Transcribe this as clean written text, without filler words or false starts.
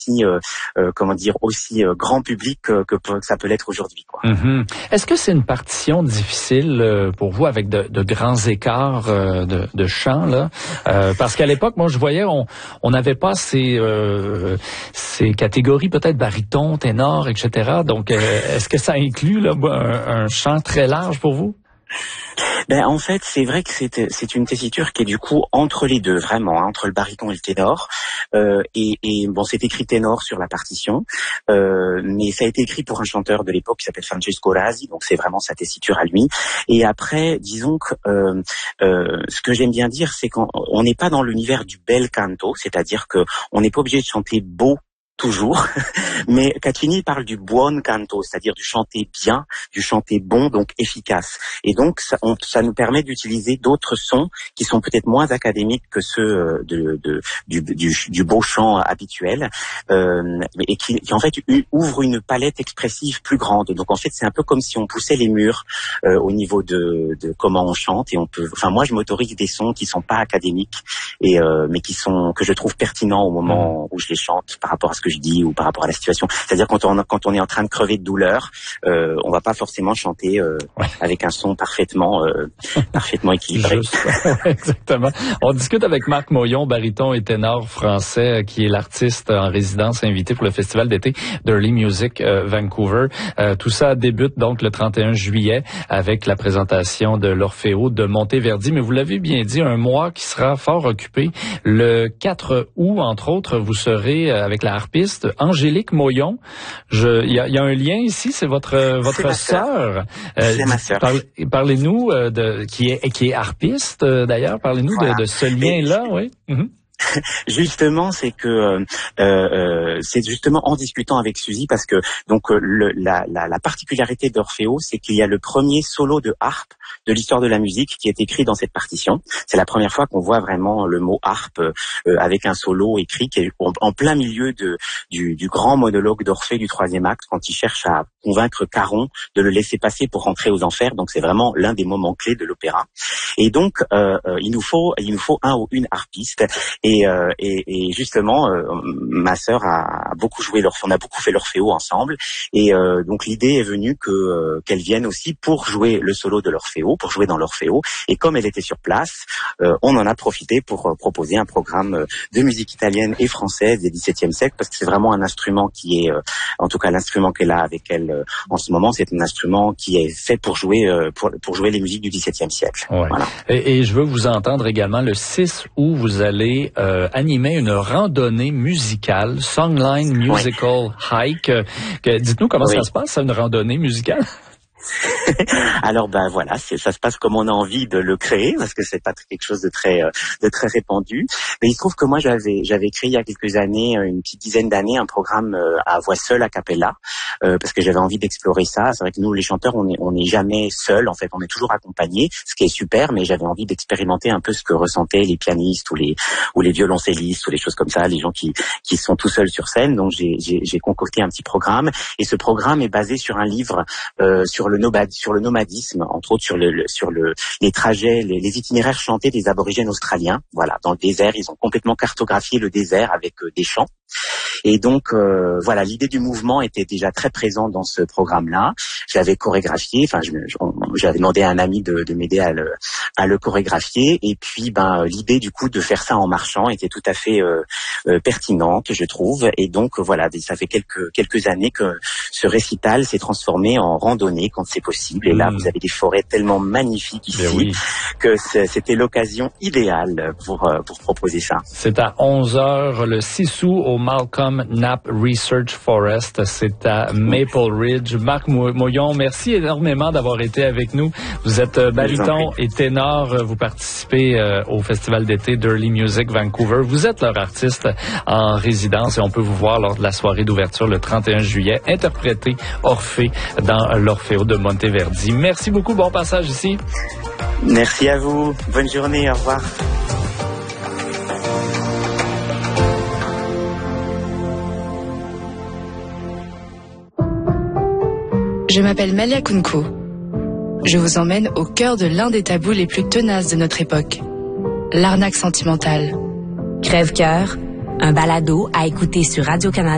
comment dire, aussi grand public que ça peut l'être aujourd'hui, quoi. Mm-hmm. Est-ce que c'est une partition difficile pour vous avec de grands écarts de chant là? Parce qu'à l'époque, moi je voyais on n'avait pas ces catégories peut-être baryton, ténor, etc. Donc est-ce que ça inclut là un chant très large pour vous? Ben en fait, c'est vrai que c'est une tessiture qui est du coup entre les deux, vraiment, hein, entre le baryton et le ténor. Et bon, c'est écrit ténor sur la partition, mais ça a été écrit pour un chanteur de l'époque qui s'appelle Francesco Rasi, donc c'est vraiment sa tessiture à lui. Et après, disons que ce que j'aime bien dire, c'est qu'on n'est pas dans l'univers du bel canto, c'est-à-dire que on n'est pas obligé de chanter beau toujours, mais Caccini parle du buon canto, c'est-à-dire du chanter bien, du chanter bon, donc efficace. Et donc ça nous permet d'utiliser d'autres sons qui sont peut-être moins académiques que ceux du beau chant habituel, et qui en fait ouvrent une palette expressive plus grande. Donc en fait c'est un peu comme si on poussait les murs au niveau de comment on chante, et on peut. Enfin moi je m'autorise des sons qui sont pas académiques et mais que je trouve pertinents au moment où je les chante par rapport à ce que je dis ou par rapport à la situation. C'est-à-dire quand on est en train de crever de douleur, on va pas forcément chanter avec un son parfaitement équilibré. Juste, exactement. On discute avec Marc Moyon, baryton et ténor français, qui est l'artiste en résidence invité pour le festival d'été d'Early Music Vancouver. Tout ça débute donc le 31 juillet avec la présentation de l'Orfeo de Monteverdi. Mais vous l'avez bien dit, un mois qui sera fort occupé. Le 4 août, entre autres, vous serez avec la harpiste Angélique Moyon. Il y a un lien ici, c'est votre sœur. C'est ma sœur. Parlez-nous qui est harpiste d'ailleurs. Parlez-nous de ce lien-là, oui. Mm-hmm. Justement, c'est que c'est justement en discutant avec Suzy, parce que donc la particularité d'Orfeo, c'est qu'il y a le premier solo de harpe de l'histoire de la musique qui est écrit dans cette partition. C'est la première fois qu'on voit vraiment le mot harpe avec un solo écrit qui est en plein milieu du grand monologue d'Orphée du troisième acte, quand il cherche à convaincre Caron de le laisser passer pour rentrer aux enfers. Donc c'est vraiment l'un des moments clés de l'opéra. Et donc il nous faut un ou une harpiste. Et justement, ma sœur a beaucoup joué on a beaucoup fait l'Orfeo ensemble. Et donc l'idée est venue qu'elle vienne aussi pour jouer le solo de l'Orfeo, pour jouer dans l'Orfeo. Et comme elle était sur place, on en a profité pour proposer un programme de musique italienne et française des XVIIe siècle, parce que c'est vraiment un instrument qui est, en tout cas l'instrument qu'elle a avec elle en ce moment, c'est un instrument qui est fait pour jouer les musiques du XVIIe siècle. Ouais. Voilà. Et je veux vous entendre également le 6 août, vous allez animer une randonnée musicale, Songline Musical Hike. Dites-nous comment ça se passe, une randonnée musicale? Alors voilà, ça se passe comme on a envie de le créer, parce que c'est pas quelque chose de très répandu. Mais il se trouve que moi j'avais créé il y a quelques années, une petite dizaine d'années, un programme à voix seule a cappella, parce que j'avais envie d'explorer ça. C'est vrai que nous les chanteurs on n'est jamais seuls, en fait, on est toujours accompagnés, ce qui est super, mais j'avais envie d'expérimenter un peu ce que ressentaient les pianistes ou les violoncellistes ou les choses comme ça, les gens qui sont tout seuls sur scène. Donc j'ai concocté un petit programme, et ce programme est basé sur un livre sur le nomadisme, entre autres sur les trajets, les itinéraires chantés des aborigènes australiens. Voilà, dans le désert, ils ont complètement cartographié le désert avec des chants. Et donc voilà, l'idée du mouvement était déjà très présente dans ce programme-là. J'avais chorégraphié, enfin j'avais demandé à un ami de m'aider à le chorégraphier, et puis l'idée du coup de faire ça en marchant était tout à fait pertinente, je trouve. Et donc voilà, ça fait quelques années que ce récital s'est transformé en randonnée quand c'est possible. Et là, vous avez des forêts tellement magnifiques ici que c'était l'occasion idéale pour proposer ça. C'est à 11h le 6 août au Malcolm Knapp Research Forest. C'est à Maple Ridge. Marc Moyon, merci énormément d'avoir été avec nous. Vous êtes baryton et ténor. Vous participez au festival d'été d'Early Music Vancouver. Vous êtes leur artiste en résidence et on peut vous voir lors de la soirée d'ouverture le 31 juillet interpréter Orphée dans l'Orfeo de Monteverdi. Merci beaucoup. Bon passage ici. Merci à vous. Bonne journée. Au revoir. Je m'appelle Malia Kunko. Je vous emmène au cœur de l'un des tabous les plus tenaces de notre époque, l'arnaque sentimentale. Crève-cœur, un balado à écouter sur Radio-Canada.